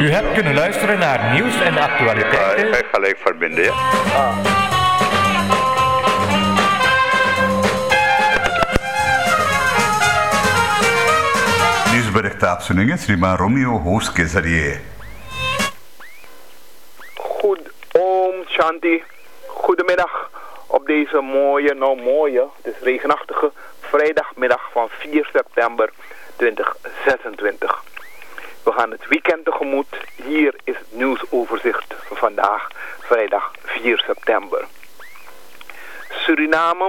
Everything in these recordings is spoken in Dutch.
U hebt kunnen luisteren naar nieuws en actualiteiten. Ik ga gelijk verbinden, ja. Nieuwsbericht uitzendingen, Sriman Romeo host Kesariye. Goed, Om Shanti. Goedemiddag op deze mooie, het is regenachtige vrijdagmiddag van 4 september 2026. We gaan het weekend tegemoet. Hier is het nieuwsoverzicht van vandaag, vrijdag 4 september. Suriname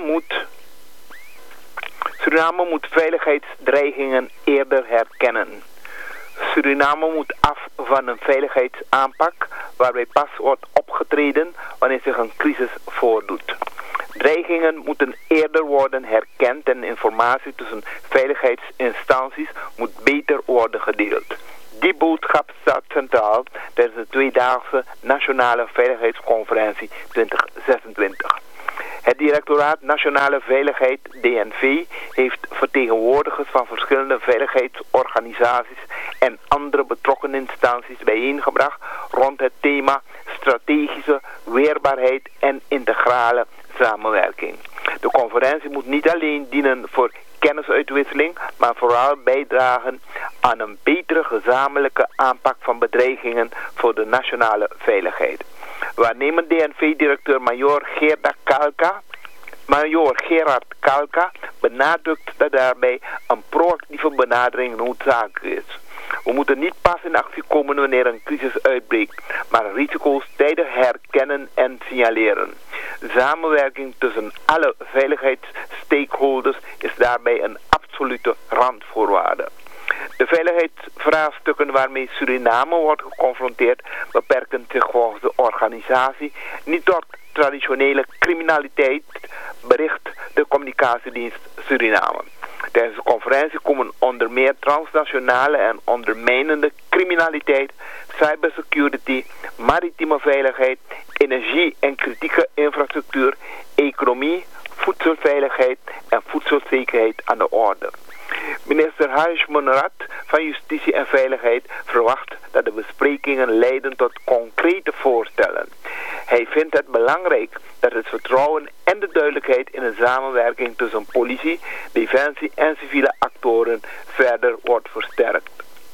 moet veiligheidsdreigingen eerder herkennen. Suriname moet af van een veiligheidsaanpak waarbij pas wordt opgetreden wanneer zich een crisis voordoet. Dreigingen moeten eerder worden herkend en informatie tussen veiligheidsinstanties moet beter worden gedeeld. Die boodschap staat centraal tijdens de tweedaagse Nationale Veiligheidsconferentie 2026. Het Directoraat Nationale Veiligheid, DNV, heeft vertegenwoordigers van verschillende veiligheidsorganisaties en andere betrokken instanties bijeengebracht rond het thema strategische weerbaarheid en integrale samenwerking. De conferentie moet niet alleen dienen voor kennisuitwisseling, maar vooral bijdragen aan een betere gezamenlijke aanpak van bedreigingen voor de nationale veiligheid. Waarnemend DNV-directeur Major Gerard Kalka benadrukt dat daarbij een proactieve benadering noodzakelijk is. We moeten niet pas in actie komen wanneer een crisis uitbreekt, maar risico's tijdig herkennen en signaleren. Samenwerking tussen alle veiligheidsstakeholders is daarbij een absolute randvoorwaarde. De veiligheidsvraagstukken waarmee Suriname wordt geconfronteerd beperken zich volgens de organisatie niet tot traditionele criminaliteit, bericht de communicatiedienst Suriname. Tijdens de conferentie komen onder meer transnationale en ondermijnende criminaliteit, cybersecurity, maritieme veiligheid, energie en kritieke infrastructuur, economie, voedselveiligheid en voedselzekerheid aan de orde. Minister Harish Munrat van Justitie en Veiligheid verwacht dat de besprekingen leiden tot concrete voorstellen. Hij vindt het belangrijk dat het vertrouwen en de duidelijkheid in de samenwerking tussen politie, defensie en civiele actoren verder wordt versterkt.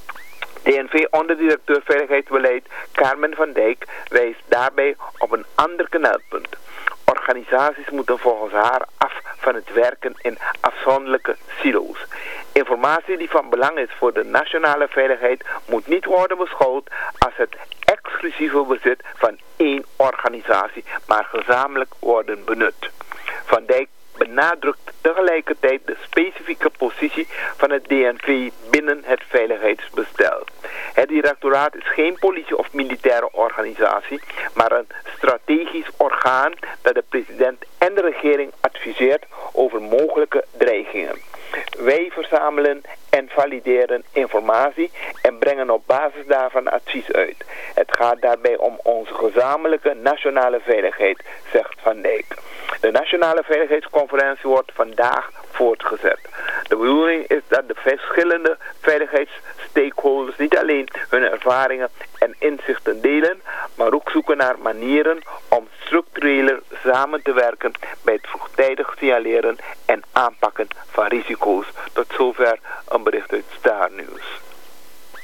DNV-onderdirecteur Veiligheidsbeleid Carmen van Dijk wijst daarbij op een ander knelpunt. Organisaties moeten volgens haar af van het werken in afzonderlijke silo's. Informatie die van belang is voor de nationale veiligheid moet niet worden beschouwd als het exclusieve bezit van één organisatie, maar gezamenlijk worden benut. Van Dijk benadrukt tegelijkertijd de specifieke positie van het DNV binnen het veiligheidsbestel. Het directoraat is geen politie- of militaire organisatie, maar een strategisch orgaan dat de president en de regering adviseert over mogelijke dreigingen. Wij verzamelen en valideren informatie en brengen op basis daarvan advies uit. Het gaat daarbij om onze gezamenlijke nationale veiligheid, zegt Van Dijk. De Nationale Veiligheidsconferentie wordt vandaag voortgezet. De bedoeling is dat de verschillende veiligheidsstakeholders niet alleen hun ervaringen en inzichten delen, maar ook zoeken naar manieren om structureler samen te werken bij het vroegtijdig signaleren en aanpakken van risico's. Tot zover een bericht